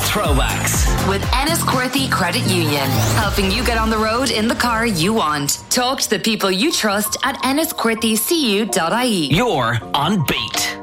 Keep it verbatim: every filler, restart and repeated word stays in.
Throwbacks. With Enniscorthy Credit Union, helping you get on the road in the car you want. Talk to the people you trust at enniscorthy c u dot i e. You're on Beat.